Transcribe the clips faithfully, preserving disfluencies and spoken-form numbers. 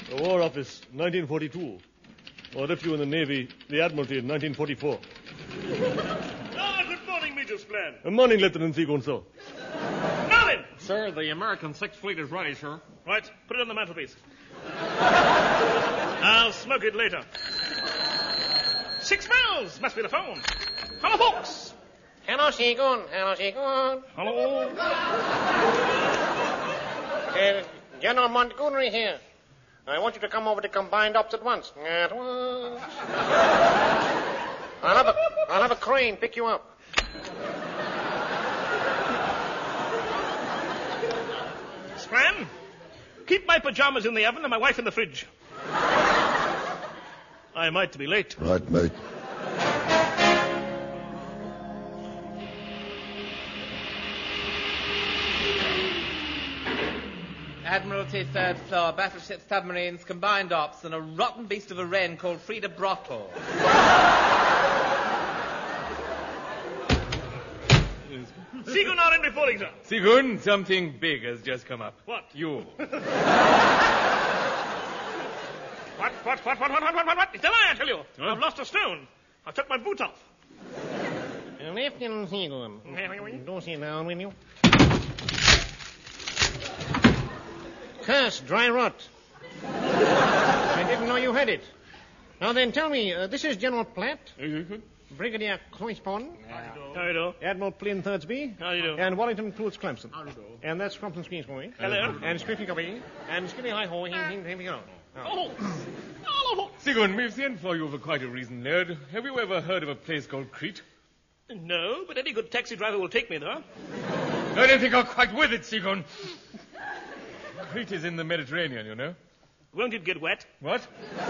The War Office, nineteen forty-two. Or if you were in the Navy, the Admiralty in nineteen forty-four. Ah, good morning, Major Splan. Good morning, Lieutenant Seagoon, sir. Now then. Sir, the American Sixth Fleet is ready, sir. Right, put it on the mantelpiece. I'll smoke it later. Six miles must be the phone. Hello, folks. Hello, Seagoon. Hello, Seagoon. Hello. Uh, General Montgomery here. I want you to come over to Combined Ops at once. At once. I'll have a, I'll have a crane pick you up. Splan, keep my pajamas in the oven and my wife in the fridge. I might be late. Right, mate. Admiralty, third floor, battleship, submarines, combined ops, and a rotten beast of a wren called Frida Brottle. Seagoon are in reporting, sir. Seagoon, something big has just come up. What? You. What, what, what, what, what, what, what, what? It's a lie, I tell you. Huh? I've lost a stone. I took my boot off. Lieutenant Seagoon, do sit down, will you? Curse, dry rot. I didn't know you had it. Now then, tell me, uh, this is General Platt, Brigadier Cloyspon, How do you do? Admiral Flynn Thirdsby, How do you do? and Wellington Cloots Clemson. And that's Crumpton Squeezeboy. Hello. And Strictly Copy, and Skitty Hi Ho, hing, hing, here we go. Oh. Oh. Seagoon, we've sent for you for quite a reason, lad. Have you ever heard of a place called Crete? No, but any good taxi driver will take me there. I don't think you're quite with it, Seagoon. Crete is in the Mediterranean, you know. Won't it get wet? What?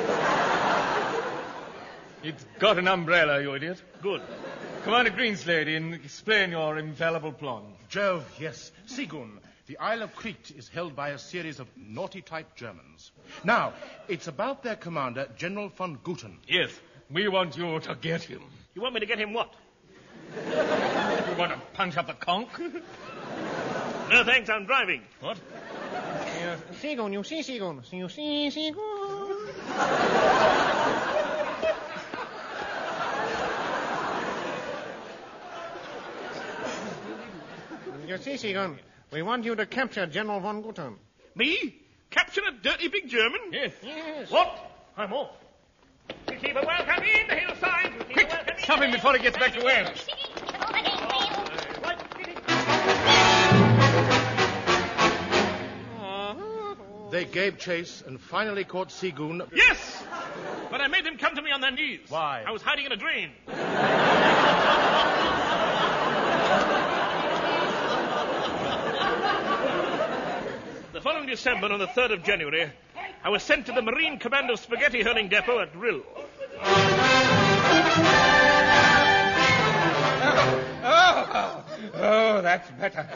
It's got an umbrella, you idiot. Good. Commander Greenslade, and explain your infallible plan. Jove, yes. Seagoon, the Isle of Crete is held by a series of naughty-type Germans. Now, it's about their commander, General von Guten. Yes, we want you to get him. You want me to get him what? You want to punch up the conch? No, thanks, I'm driving. What? Uh, Seagoon, you see Seagoon. You see Seagoon. You see, Seagoon, we want you to capture General von Guten. Me? Capture a dirty big German? Yes. Yes. What? I'm off. Receive a welcome in the hillside. Receive Quick, a welcome in. stop him before he gets back to Wales. They gave chase and finally caught Seagoon. Yes! But I made them come to me on their knees. Why? I was hiding in a drain. The following December, on the third of January, I was sent to the Marine Commando Spaghetti Hurling Depot at Rill. Oh, oh, that's better.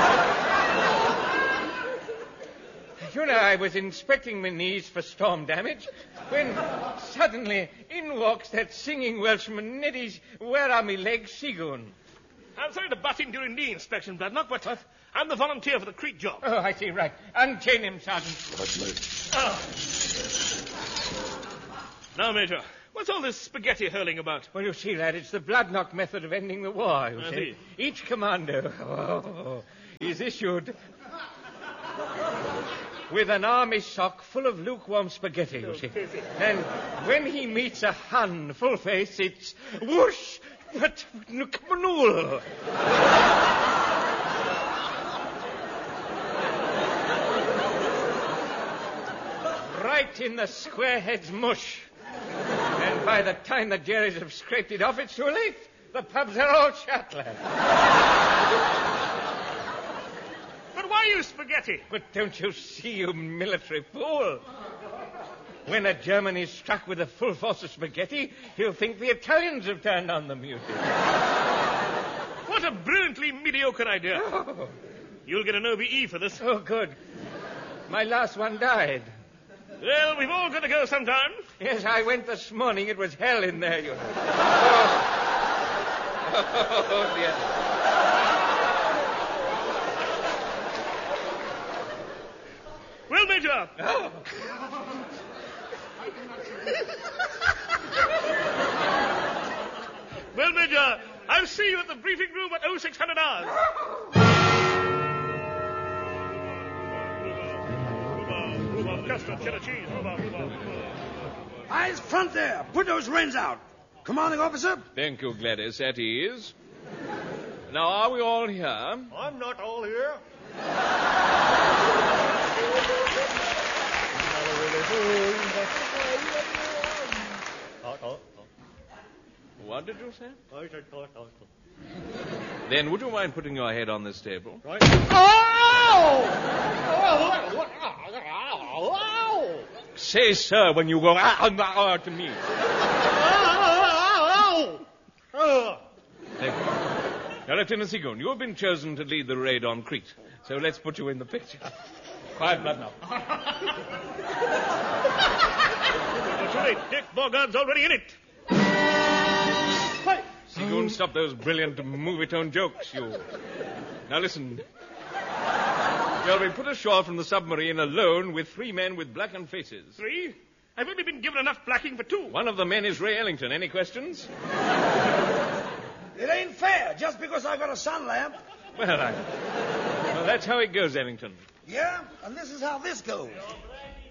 You know, I was inspecting my knees for storm damage when suddenly in walks that singing Welshman, Neddy's Where Are Me Legs, Seagoon. I'm sorry to butt in during knee inspection, Bladnock, but uh, I'm the volunteer for the Crete job. Oh, I see, right. Unchain him, Sergeant. Oh. Now, Major, what's all this spaghetti hurling about? Well, you see, lad, it's the Bladnock method of ending the war, you I see. see. Each commando oh, is issued with an army sock full of lukewarm spaghetti, you see. And when he meets a Hun full face, it's whoosh, but nkmanul. Right in the squarehead's mush. And by the time the Jerrys have scraped it off, it's too late. The pubs are all shut, lad. But why use spaghetti? But don't you see, you military fool? When a German is struck with a full force of spaghetti, he'll think the Italians have turned on them, you see. What a brilliantly mediocre idea. Oh, You'll get an O B E for this. oh, good. My last one died. Well, we've all got to go sometime. Yes, I went this morning. It was hell in there, you know. Oh, oh dear. Well, Major! Well, Major, I'll see you at the briefing room at oh six hundred hours. Rhubarb, custard, cheddar cheese, rhubarb, rhubarb. Eyes front there. Put those reins out. Commanding officer? Thank you, Gladys. At ease. Now, are we all here? I'm not all here. What did you say? I said, oh, oh, oh. Then would you mind putting your head on this table? Right. Say, sir, when you go ah, ah, ah, to me. Thank you. Now, Lieutenant Seagoon, you have been chosen to lead the raid on Crete, so let's put you in the picture. Quiet blood now. Oh, too late. Dick Borgard's already in it. Seagoon, stop those brilliant movie-tone jokes, you... Now, listen. You'll be put ashore from the submarine alone with three men with blackened faces. Three? I've only been given enough blacking for two. One of the men is Ray Ellington. Any questions? It ain't fair, just because I got a sun lamp. Well, I... Well, that's how it goes, Ellington. Yeah? And this is how this goes.